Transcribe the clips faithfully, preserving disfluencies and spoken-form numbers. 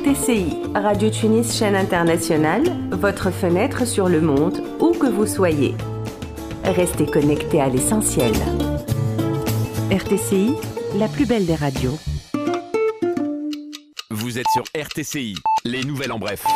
T C I, Radio Tunis chaîne internationale, votre fenêtre sur le monde, où que vous soyez. Restez connectés à l'essentiel. R T C I, la plus belle des radios. Vous êtes sur R T C I, les nouvelles en bref.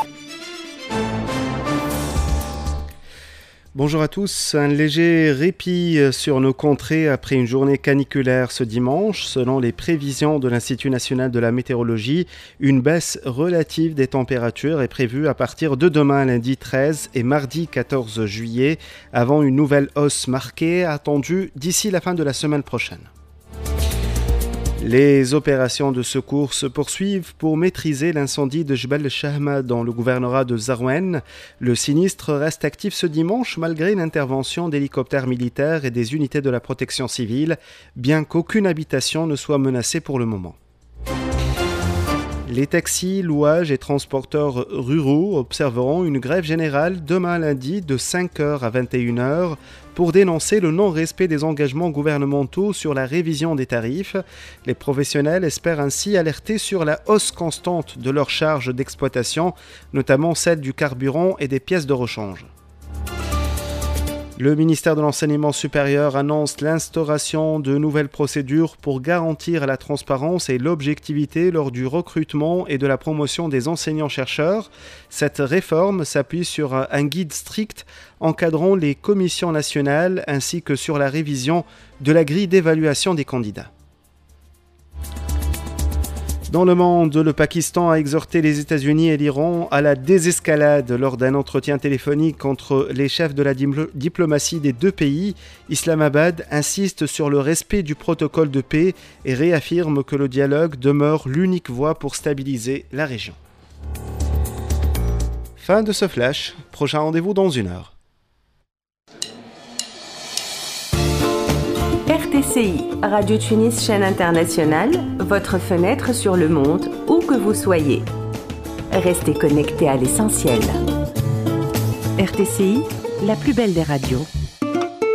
Bonjour à tous, un léger répit sur nos contrées après une journée caniculaire ce dimanche. Selon les prévisions de l'Institut national de la météorologie, une baisse relative des températures est prévue à partir de demain lundi treize et mardi quatorze juillet, avant une nouvelle hausse marquée attendue d'ici la fin de la semaine prochaine. Les opérations de secours se poursuivent pour maîtriser l'incendie de Jbel Shahma dans le gouvernorat de Zarouen. Le sinistre reste actif ce dimanche malgré l'intervention d'hélicoptères militaires et des unités de la protection civile, bien qu'aucune habitation ne soit menacée pour le moment. Les taxis, louages et transporteurs ruraux observeront une grève générale demain lundi de cinq heures à vingt et une heures pour dénoncer le non-respect des engagements gouvernementaux sur la révision des tarifs. Les professionnels espèrent ainsi alerter sur la hausse constante de leurs charges d'exploitation, notamment celle du carburant et des pièces de rechange. Le ministère de l'Enseignement supérieur annonce l'instauration de nouvelles procédures pour garantir la transparence et l'objectivité lors du recrutement et de la promotion des enseignants-chercheurs. Cette réforme s'appuie sur un guide strict encadrant les commissions nationales ainsi que sur la révision de la grille d'évaluation des candidats. Dans le monde, le Pakistan a exhorté les États-Unis et l'Iran à la désescalade lors d'un entretien téléphonique entre les chefs de la diplomatie des deux pays. Islamabad insiste sur le respect du protocole de paix et réaffirme que le dialogue demeure l'unique voie pour stabiliser la région. Fin de ce flash. Prochain rendez-vous dans une heure. R T C I, Radio Tunis chaîne internationale, votre fenêtre sur le monde, où que vous soyez. Restez connectés à l'essentiel. R T C I, la plus belle des radios.